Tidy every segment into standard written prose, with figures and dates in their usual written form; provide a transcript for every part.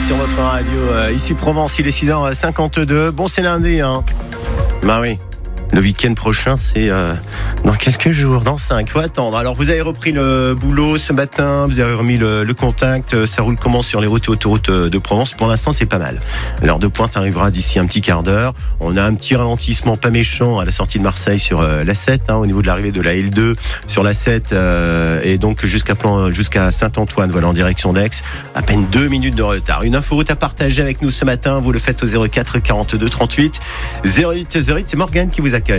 sur votre radio. Ici Provence, il est 6h52. Bon, c'est lundi, hein. Bah oui. Le week-end prochain, c'est dans quelques jours, dans 5. Faut attendre. Alors, vous avez repris le boulot ce matin, vous avez remis le contact. Ça roule comment sur les routes et autoroutes de Provence? Pour l'instant, c'est pas mal. L'heure de pointe arrivera d'ici un petit quart d'heure. On a un petit ralentissement pas méchant à la sortie de Marseille sur la 7, au niveau de l'arrivée de la L2 sur la 7, et donc jusqu'à Saint-Antoine, voilà, en direction d'Aix. À peine 2 minutes de retard. Une inforoute à partager avec nous ce matin. Vous le faites au 04 42 38 08 08. C'est Morgane qui vous accueille.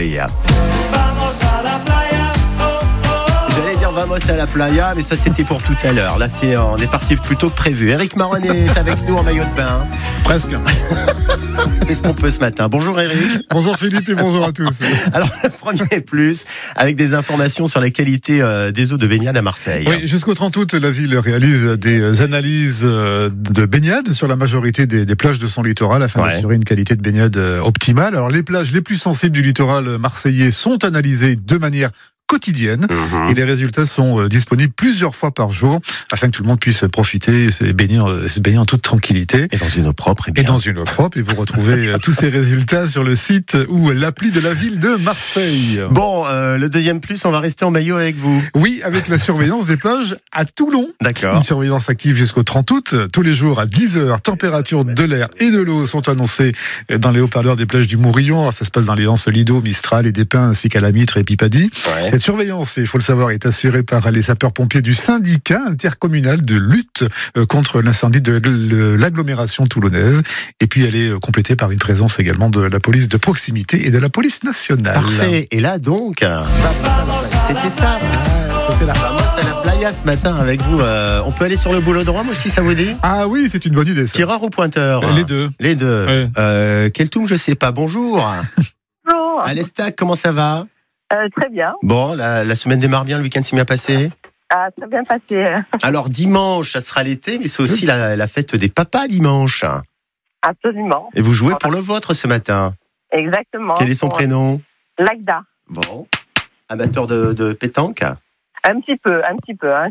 J'allais dire vamos à la playa, mais ça c'était pour tout à l'heure. Là on est parti plus tôt que prévu. Eric Marron est avec nous en maillot de bain. Presque. Qu'est-ce qu'on peut ce matin? Bonjour Eric. Bonjour Philippe et bonjour à tous. Alors le premier plus, avec des informations sur la qualité des eaux de baignade à Marseille. Oui, jusqu'au 30 août, la ville réalise des analyses de baignade sur la majorité des plages de son littoral afin d'assurer une qualité de baignade optimale. Alors les plages les plus sensibles du littoral marseillais sont analysées de manière quotidienne et les résultats sont disponibles plusieurs fois par jour afin que tout le monde puisse profiter et se baigner en toute tranquillité. Et dans une eau propre. Et vous retrouvez tous ces résultats sur le site ou l'appli de la ville de Marseille. Bon, le deuxième plus, on va rester en maillot avec vous. Oui, avec la surveillance des plages à Toulon. D'accord. Une surveillance active jusqu'au 30 août. Tous les jours à 10h, température de l'air et de l'eau sont annoncées dans les haut-parleurs des plages du Mourillon. Alors, ça se passe dans les anses Lido, Mistral et Despins ainsi qu'à la Mitre et Pipadi. Ouais. Cette surveillance, il faut le savoir, est assurée par les sapeurs-pompiers du syndicat intercommunal de lutte contre l'incendie de l'agglomération toulonnaise. Et puis elle est complétée par une présence également de la police de proximité et de la police nationale. Parfait. Et là donc, c'était ça. C'était la fameuse à la playa ce matin avec vous. On peut aller sur le boulodrome aussi, ça vous dit? Ah oui, c'est une bonne idée. Ça. Tireur ou pointeur? Les deux. Les deux. Ouais. Quel toum, je sais pas. Bonjour. Bonjour. Alestac, comment ça va? Très bien. Bon, la semaine démarre bien, le week-end s'est bien passé? Ah, très bien passé. Alors dimanche, ça sera l'été, mais c'est aussi la fête des papas dimanche. Absolument. Et vous jouez pour le vôtre ce matin? Exactement. Quel est son prénom? Lagda. Bon. Amateur de pétanque? Un petit peu. Hein.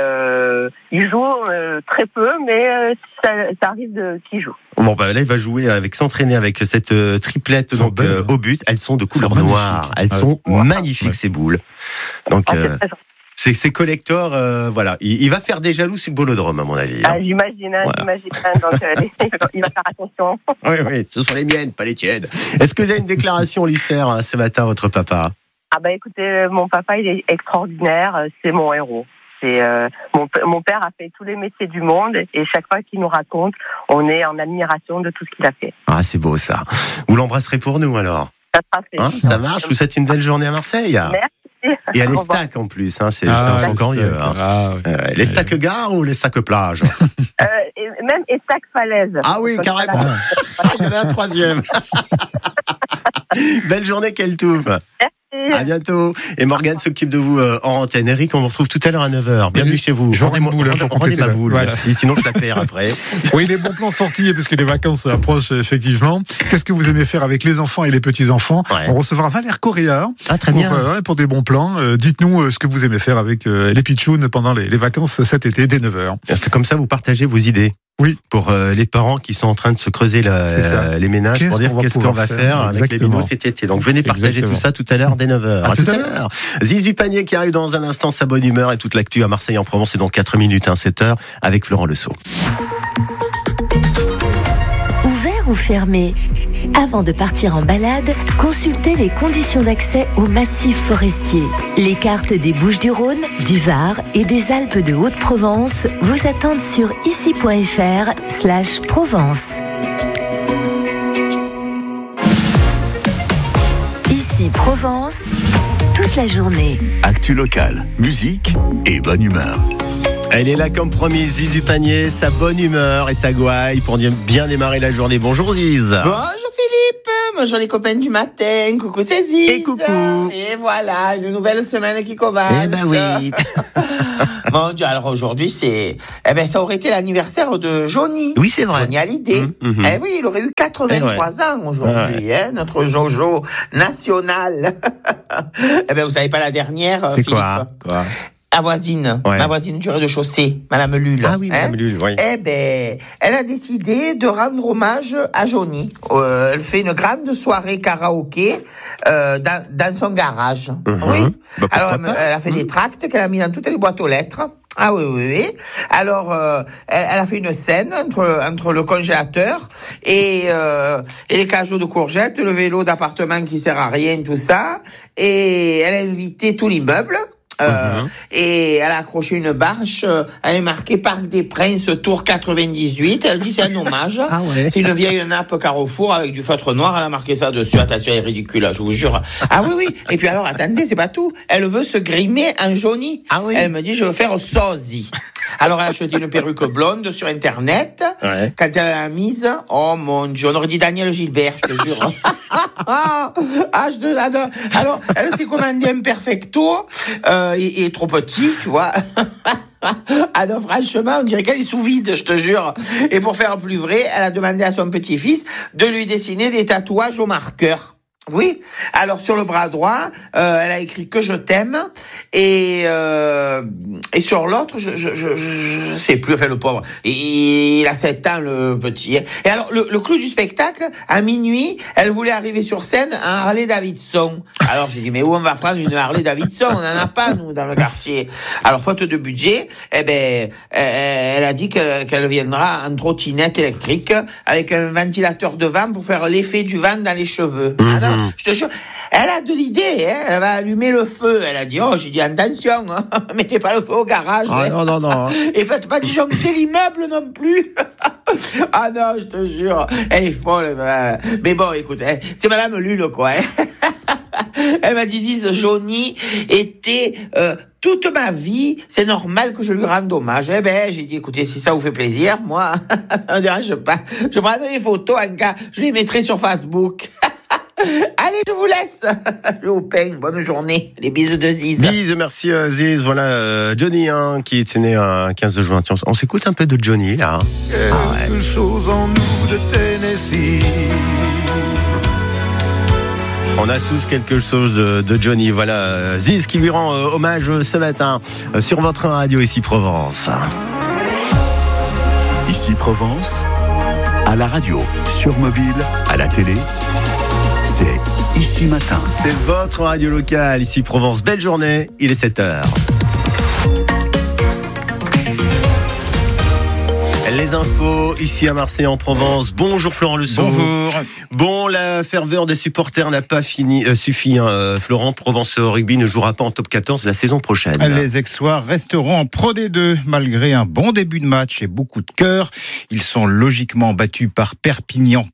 Il joue très peu, mais ça arrive qu'il joue. Bon, là, il va s'entraîner avec cette triplette donc, au but. Elles sont de couleur noire. Elles sont magnifiques, ces boules. Donc, c'est collector, voilà. Il va faire des jaloux sur le bolodrome, à mon avis. Ah, j'imagine. Donc, il va faire attention. Oui, ce sont les miennes, pas les tiennes. Est-ce que vous avez une déclaration à lui faire ce matin, votre papa? Ah écoutez, mon papa, il est extraordinaire. C'est mon héros. Mon père a fait tous les métiers du monde et chaque fois qu'il nous raconte, on est en admiration de tout ce qu'il a fait. Ah, c'est beau ça. Vous l'embrasserez pour nous alors? Ça sera fait. Ça marche. Je vous souhaite une belle journée à Marseille. Merci. Et à l'Estac en plus, c'est encore mieux. L'Estac gare ou l'Estac plage? Et même Estac falaise. Ah oui, carrément. Il y en a un troisième. Belle journée, quel touffe. À bientôt. Et Morgane s'occupe de vous en antenne. Eric, on vous retrouve tout à l'heure à 9h. Bienvenue chez vous. Rendez ma boule. Voilà. Merci. Sinon, je la perds après. Oui, les bons plans sortis, puisque les vacances approchent, effectivement. Qu'est-ce que vous aimez faire avec les enfants et les petits-enfants? On recevra Valère Correa. Ah, très bien. Pour des bons plans. Dites-nous ce que vous aimez faire avec les pitchouns pendant les vacances cet été, dès 9h. C'est comme ça, vous partagez vos idées. Oui. Pour les parents qui sont en train de se creuser les ménages pour dire qu'est-ce qu'on va faire avec les binots cet été. Donc venez partager tout ça tout à l'heure dès 9h. À tout à l'heure. Ziz du panier qui arrive dans un instant, sa bonne humeur et toute l'actu à Marseille en Provence. C'est dans 4 minutes, 7h avec Florent Le Sceau. Ouvert ou fermé? Avant de partir en balade, consultez les conditions d'accès au massif forestier. Les cartes des Bouches-du-Rhône, du Var et des Alpes de Haute-Provence vous attendent sur ici.fr/Provence. Ici Provence, toute la journée. Actu locale, musique et bonne humeur. Elle est là comme promis, Ziz du panier, sa bonne humeur et sa gouaille pour bien démarrer la journée. Bonjour Ziz. Bonjour Philippe, bonjour les copains du matin, coucou c'est Ziz. Et coucou. Et voilà, une nouvelle semaine qui commence. Eh ben oui. Mon Dieu, alors aujourd'hui ça aurait été l'anniversaire de Johnny. Oui, c'est vrai. Johnny Hallyday. Eh oui, il aurait eu 83 ans aujourd'hui, notre Jojo national. Vous savez pas la dernière, c'est Philippe? Quoi ma voisine du rez-de-chaussée, Madame Lul. Ah oui, Madame Lul, oui. Eh ben, elle a décidé de rendre hommage à Johnny. Elle fait une grande soirée karaoké dans son garage. Oui. Bah, alors, elle a fait des tracts qu'elle a mis dans toutes les boîtes aux lettres. Ah oui. Alors, elle a fait une scène entre le congélateur et les cajots de courgettes, le vélo d'appartement qui sert à rien, tout ça. Et elle a invité tout l'immeuble. Et elle a accroché une bâche, elle est marquée Parc des Princes, Tour 98. Elle dit c'est un hommage. Ah ouais. C'est une vieille nappe Carrefour avec du feutre noir. Elle a marqué ça dessus. Attention, elle est ridicule, je vous jure. Ah oui. Et puis alors, attendez, c'est pas tout. Elle veut se grimer en Johnny. Ah oui. Elle me dit je veux faire sosie. Alors elle a acheté une perruque blonde sur Internet. Ouais. Quand elle l'a mise, oh mon Dieu, on aurait dit Daniel Gilbert, je te jure. Je l'adore. Alors, elle s'est commandé un perfecto. Il est trop petit, tu vois. Ah non, franchement, on dirait qu'elle est sous vide, je te jure. Et pour faire plus vrai, elle a demandé à son petit-fils de lui dessiner des tatouages au marqueur. Oui. Alors sur le bras droit, elle a écrit que je t'aime et sur l'autre, je sais plus. Enfin le pauvre, il a 7 ans le petit. Et alors le clou du spectacle, à minuit, elle voulait arriver sur scène en Harley Davidson. Alors j'ai dit mais où on va prendre une Harley Davidson? On n'en a pas nous dans le quartier. Alors faute de budget, elle a dit qu'elle viendra en trottinette électrique avec un ventilateur de vent pour faire l'effet du vent dans les cheveux. Alors, je te jure, elle a de l'idée, hein. Elle va allumer le feu. Elle a dit, j'ai dit attention, hein. Mettez pas le feu au garage. Ah, hein. Non. Et faites pas disjoncter l'immeuble non plus. Ah non, je te jure, elle est folle. Mais bon, écoute, c'est Madame Lul, quoi. Elle m'a dit, Johnny était toute ma vie, c'est normal que je lui rende hommage. J'ai dit, écoutez, si ça vous fait plaisir, moi, ça me dérange pas. Je prendrai des photos, en cas, je les mettrai sur Facebook. Allez, je vous laisse. Je vous paye. Bonne journée. Les bisous de Ziz. Bisous, merci Ziz. Voilà Johnny qui est né un 15 juin. Tiens, on s'écoute un peu de Johnny là. Quelque chose en nous de Tennessee. On a tous quelque chose de Johnny. Voilà Ziz qui lui rend hommage ce matin sur votre radio ici Provence. Ici Provence, à la radio, sur mobile, à la télé. C'est Ici Matin. C'est votre radio locale, ici Provence. Belle journée, il est 7h. Les infos ici à Marseille en Provence. Bonjour Florent Leçon. Bonjour. Bon, la ferveur des supporters n'a pas suffi. Florent, Provence Rugby ne jouera pas en top 14 la saison prochaine. Les Aixois resteront en Pro D2 malgré un bon début de match et beaucoup de cœur. Ils sont logiquement battus par Perpignan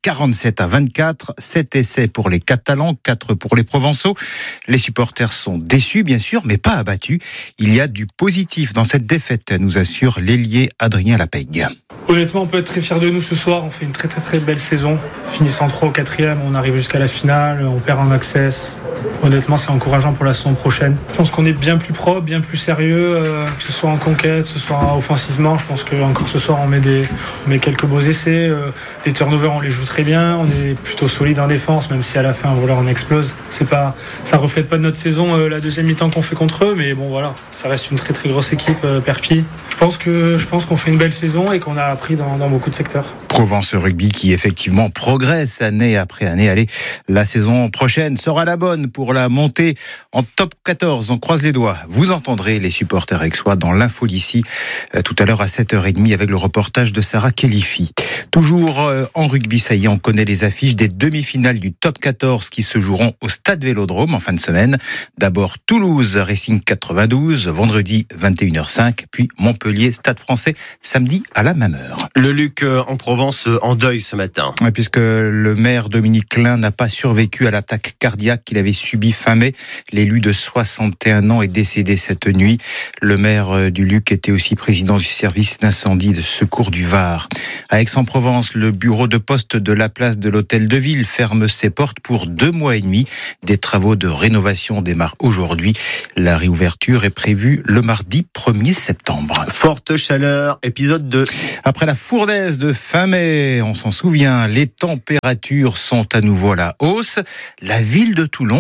47-24. 7 essais pour les Catalans, 4 pour les Provençaux. Les supporters sont déçus bien sûr, mais pas abattus. Il y a du positif dans cette défaite, nous assure l'ailier Adrien Lapeigue. Honnêtement, on peut être très fiers de nous ce soir. On fait une très très très belle saison. Finissant 3 au 4e, on arrive jusqu'à la finale, on perd en access. Honnêtement, c'est encourageant pour la saison prochaine. Je pense qu'on est bien plus propre, bien plus sérieux, que ce soit en conquête, que ce soit offensivement. Je pense qu'encore ce soir, on met quelques beaux essais. Les turnovers, on les joue très bien. On est plutôt solide en défense, même si à la fin, voilà, on explose. Ça reflète pas de notre saison, la deuxième mi-temps qu'on fait contre eux, mais bon, voilà, ça reste une très très grosse équipe, Perpi. Je pense qu'on fait une belle saison et qu'on a appris dans beaucoup de secteurs. Provence Rugby qui effectivement progresse année après année. Allez, la saison prochaine sera la bonne pour la montée en top 14. On croise les doigts. Vous entendrez les supporters aixois dans l'info d'ici tout à l'heure à 7h30 avec le reportage de Sarah Khelifi. Toujours en rugby, ça y est, on connaît les affiches des demi-finales du top 14 qui se joueront au Stade Vélodrome en fin de semaine. D'abord Toulouse, Racing 92, vendredi 21h05, puis Montpellier, Stade Français, samedi à la même heure. Le Luc en Provence en deuil ce matin. Puisque le maire Dominique Klein n'a pas survécu à l'attaque cardiaque qu'il avait subie fin mai. L'élu de 61 ans est décédé cette nuit. Le maire du Luc était aussi président du service d'incendie de secours du Var. À Aix-en-Provence, le bureau de poste de la place de l'Hôtel de Ville ferme ses portes pour 2 mois et demi. Des travaux de rénovation démarrent aujourd'hui. La réouverture est prévue le mardi 1er septembre. Forte chaleur, épisode 2. Après la fournaise de fin mai, on s'en souvient, les températures sont à nouveau à la hausse. La ville de Toulon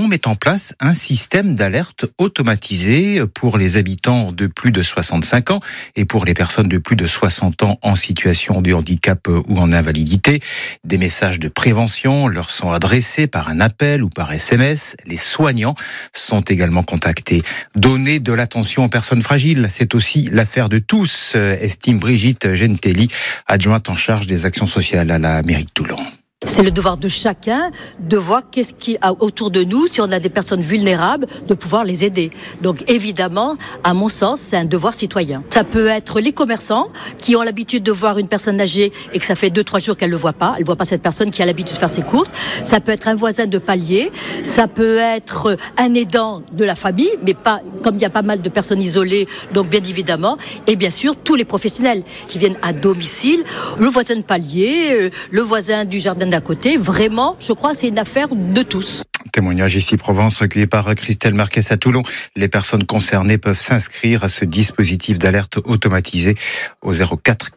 met en place un système d'alerte automatisé pour les habitants de plus de 65 ans et pour les personnes de plus de 60 ans en situation de handicap ou en invalidité. Des messages de prévention leur sont adressés par un appel ou par SMS. Les soignants sont également contactés. Donner de l'attention aux personnes fragiles, c'est aussi l'affaire de tous, estime Brigitte Gentelli, adjointe en charge des actions sociales à la mairie de Toulon. C'est le devoir de chacun de voir qu'est-ce qu'il y a autour de nous, si on a des personnes vulnérables, de pouvoir les aider. Donc évidemment, à mon sens, c'est un devoir citoyen. Ça peut être les commerçants qui ont l'habitude de voir une personne âgée et que ça fait 2-3 jours qu'elle ne le voit pas. Elle ne voit pas cette personne qui a l'habitude de faire ses courses. Ça peut être un voisin de palier. Ça peut être un aidant de la famille, mais pas comme il y a pas mal de personnes isolées, donc bien évidemment. Et bien sûr, tous les professionnels qui viennent à domicile, le voisin de palier, le voisin du jardin d'à côté. Vraiment, je crois que c'est une affaire de tous. Témoignage ici Provence recueilli par Christelle Marquez à Toulon. Les personnes concernées peuvent s'inscrire à ce dispositif d'alerte automatisé au 04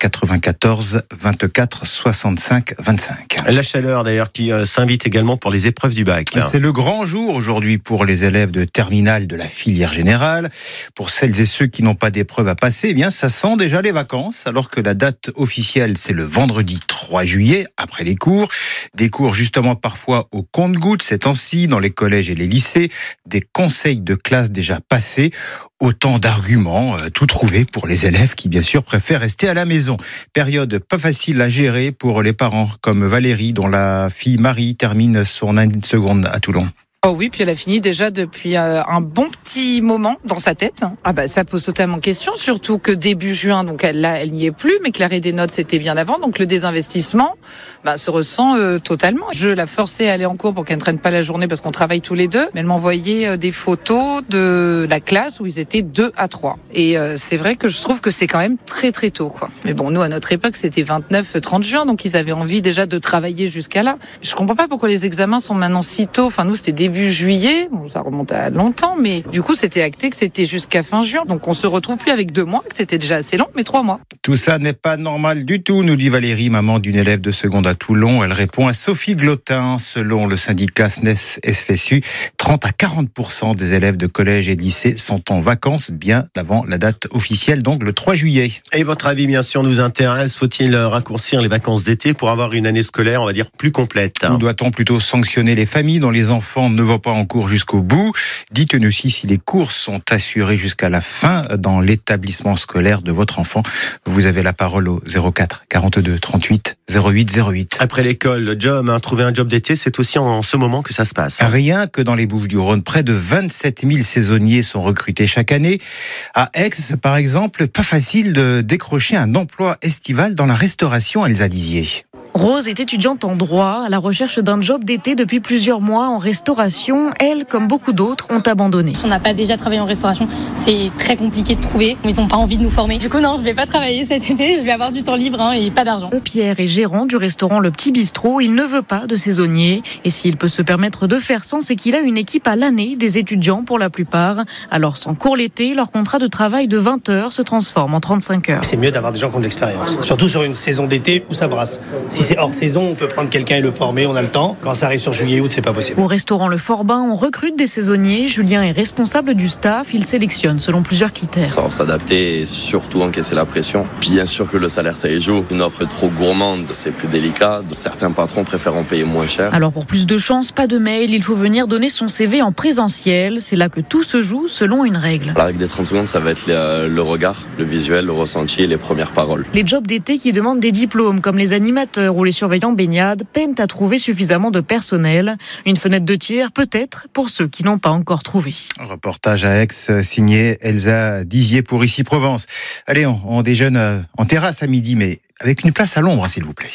94 24 65 25. La chaleur d'ailleurs qui s'invite également pour les épreuves du bac. C'est le grand jour aujourd'hui pour les élèves de terminale de la filière générale. Pour celles et ceux qui n'ont pas d'épreuve à passer, eh bien ça sent déjà les vacances, alors que la date officielle c'est le vendredi 3 juillet après les cours. Des cours justement parfois au compte-gouttes ces temps-ci dans les collèges et les lycées, des conseils de classe déjà passés, autant d'arguments tout trouvés pour les élèves qui bien sûr préfèrent rester à la maison. Période pas facile à gérer pour les parents comme Valérie dont la fille Marie termine son année de seconde à Toulon. Oh oui, puis elle a fini déjà depuis un bon petit moment dans sa tête. Ah bah ça pose totalement question, surtout que début juin, donc elle n'y est plus, mais que l'arrêt des notes c'était bien avant, donc le désinvestissement se ressent totalement. Je la forçais à aller en cours pour qu'elle ne traîne pas la journée parce qu'on travaille tous les deux, mais elle m'envoyait des photos de la classe où ils étaient 2 à 3. Et c'est vrai que je trouve que c'est quand même très très tôt, quoi. Mais bon, nous à notre époque c'était 29-30 juin, donc ils avaient envie déjà de travailler jusqu'à là. Je comprends pas pourquoi les examens sont maintenant si tôt. Enfin nous c'était début juillet, bon ça remonte à longtemps, mais du coup c'était acté que c'était jusqu'à fin juin. Donc on se retrouve plus avec 2 mois, que c'était déjà assez long, mais 3 mois. Tout ça n'est pas normal du tout, nous dit Valérie, maman d'une élève de seconde à Toulon. Elle répond à Sophie Glotin. Selon le syndicat SNES-FSU, 30 à 40% des élèves de collège et de lycée sont en vacances bien avant la date officielle, donc le 3 juillet. Et votre avis, bien sûr, nous intéresse. Faut-il raccourcir les vacances d'été pour avoir une année scolaire, on va dire, plus complète? Ou doit-on plutôt sanctionner les familles dont les enfants ne vont pas en cours jusqu'au bout? Dites-nous si les cours sont assurés jusqu'à la fin dans l'établissement scolaire de votre enfant. Vous avez la parole au 04 42 38 08 08. Après l'école, le job, trouver un job d'été, c'est aussi en ce moment que ça se passe. Rien que dans les Bouches-du-Rhône, près de 27 000 saisonniers sont recrutés chaque année. À Aix, par exemple, pas facile de décrocher un emploi estival dans la restauration, Elsa Dizier. Rose est étudiante en droit, à la recherche d'un job d'été depuis plusieurs mois en restauration. Elle, comme beaucoup d'autres, ont abandonné. On n'a pas déjà travaillé en restauration, c'est très compliqué de trouver. Ils n'ont pas envie de nous former. Du coup, non, je ne vais pas travailler cet été, je vais avoir du temps libre et pas d'argent. Pierre est gérant du restaurant Le Petit Bistrot. Il ne veut pas de saisonniers. Et s'il peut se permettre de faire sans, c'est qu'il a une équipe à l'année, des étudiants pour la plupart. Alors, sans cours l'été, leur contrat de travail de 20 heures se transforme en 35 heures. C'est mieux d'avoir des gens qui ont de l'expérience, surtout sur une saison d'été où ça brasse. Si c'est hors saison, on peut prendre quelqu'un et le former, on a le temps. Quand ça arrive sur juillet-août, c'est pas possible. Au restaurant Le Forbin, on recrute des saisonniers. Julien est responsable du staff. Il sélectionne selon plusieurs critères. Ça va s'adapter et surtout encaisser la pression. Bien sûr que le salaire, ça y joue. Une offre trop gourmande, c'est plus délicat. Certains patrons préfèrent en payer moins cher. Alors pour plus de chance, pas de mail. Il faut venir donner son CV en présentiel. C'est là que tout se joue selon une règle. La règle des 30 secondes, ça va être le regard, le visuel, le ressenti et les premières paroles. Les jobs d'été qui demandent des diplômes, comme les animateurs ou les surveillants baignade, peinent à trouver suffisamment de personnel. Une fenêtre de tir, peut-être, pour ceux qui n'ont pas encore trouvé. Reportage à Aix, signé Elsa Dizier pour Ici Provence. Allez, on déjeune en terrasse à midi, mais avec une place à l'ombre, s'il vous plaît.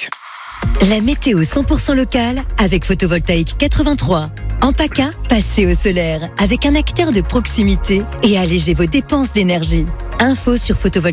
La météo 100% locale avec Photovoltaïque 83. En PACA, passez au solaire avec un acteur de proximité et allégez vos dépenses d'énergie. Info sur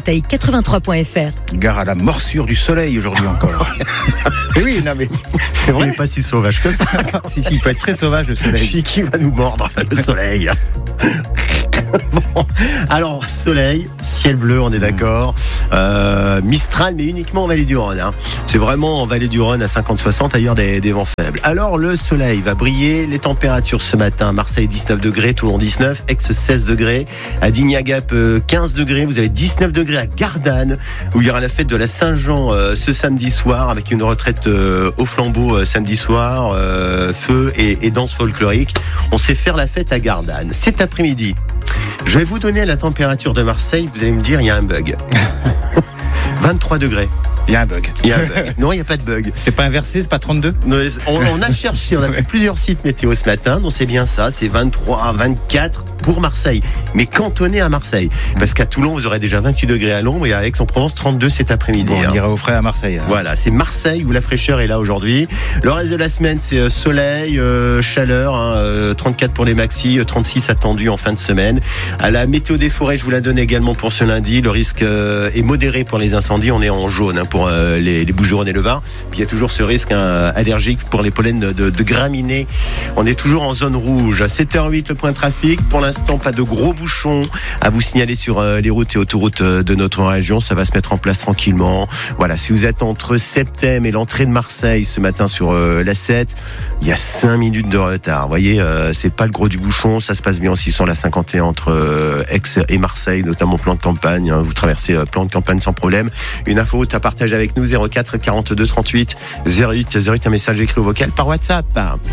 photovoltaïque83.fr. Gare à la morsure du soleil aujourd'hui encore. Et oui, non mais c'est vrai. Il n'est pas si sauvage que ça. Si, il peut être très sauvage le soleil. Qui va nous mordre le soleil? Bon, alors soleil, ciel bleu, on est d'accord. Mistral, mais uniquement en Vallée du Rhône. Hein. C'est vraiment en Vallée du Rhône à 50-60, ailleurs des vents faibles. Alors le soleil va briller, les températures ce matin, Marseille 19 degrés, Toulon 19, Aix 16 degrés, à Digne-à-Gap 15 degrés, vous avez 19 degrés à Gardanne, où il y aura la fête de la Saint-Jean ce samedi soir, avec une retraite au flambeau samedi soir, feu et danse folklorique. On sait faire la fête à Gardanne. Cet après-midi, je vais vous donner la température de Marseille, vous allez me dire, il y a un bug. 23 degrés. Il y a un bug. Non, il n'y a pas de bug. C'est pas inversé, c'est pas 32 ? On a cherché, on a fait plusieurs sites météo ce matin, donc c'est bien ça, c'est 23, 24 pour Marseille, mais cantonné à Marseille. Parce qu'à Toulon, vous aurez déjà 28 degrés à l'ombre et à Aix-en-Provence, 32 cet après-midi. Bon, on ira au frais à Marseille. Voilà, c'est Marseille où la fraîcheur est là aujourd'hui. Le reste de la semaine, c'est soleil, chaleur, 34 pour les maxis, 36 attendus en fin de semaine. À la météo des forêts, je vous la donne également pour ce lundi. Le risque est modéré pour les incendies, on est en jaune pour les Bouches-du-Rhône et le Var. Puis il y a toujours ce risque allergique pour les pollens de graminées. On est toujours en zone rouge. 7h08 le point de trafic. Pour l'instant, pas de gros bouchons à vous signaler sur les routes et autoroutes de notre région. Ça va se mettre en place tranquillement. Voilà, si vous êtes entre Septem et l'entrée de Marseille ce matin sur la 7, il y a 5 minutes de retard. Vous voyez, c'est pas le gros du bouchon. Ça se passe bien aussi sur la 51 entre Aix et Marseille, notamment plan de campagne. Vous traversez plan de campagne sans problème. Une info à partager avec nous, 04 42 38 08 08, un message écrit ou vocal par WhatsApp.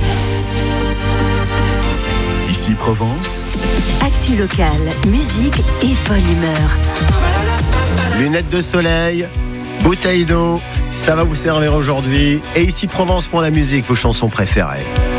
Ici Provence. Actu locale, musique et bonne humeur. Lunettes de soleil, bouteille d'eau, ça va vous servir aujourd'hui. Et ici Provence pour la musique, vos chansons préférées.